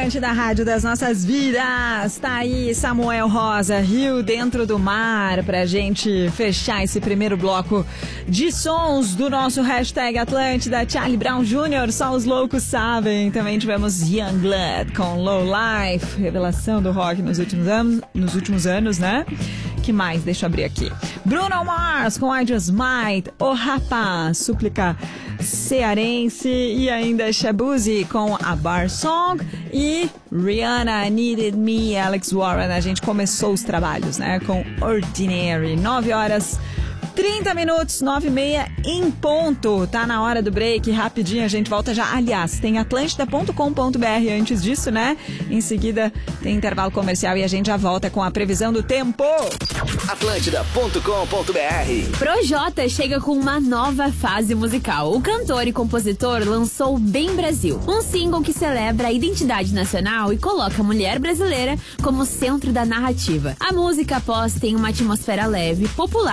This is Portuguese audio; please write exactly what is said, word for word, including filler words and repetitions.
Atlântida, rádio das nossas vidas. Tá aí Samuel Rosa, Rio Dentro do Mar, pra gente fechar esse primeiro bloco de sons do nosso hashtag Atlântida. Charlie Brown Júnior, só os loucos sabem. Também tivemos Youngblood com Low Life, revelação do rock nos últimos anos, nos últimos anos, né? Que mais? Deixa eu abrir aqui. Bruno Mars com I Just Might, O Rapaz, súplica cearense, e ainda Shabuzi com a Bar Song e Rihanna, Needed Me, Alex Warren. A gente começou os trabalhos, né, com Ordinary. nove horas trinta minutos, nove e meia em ponto. Tá na hora do break, rapidinho a gente volta já. Aliás, tem atlântida ponto com ponto b r antes disso, né? Em seguida tem intervalo comercial e a gente já volta com a previsão do tempo. atlântida ponto com ponto b r. Projota chega com uma nova fase musical. O cantor e compositor lançou Bem Brasil, um single que celebra a identidade nacional e coloca a mulher brasileira como centro da narrativa. A música após tem uma atmosfera leve, popular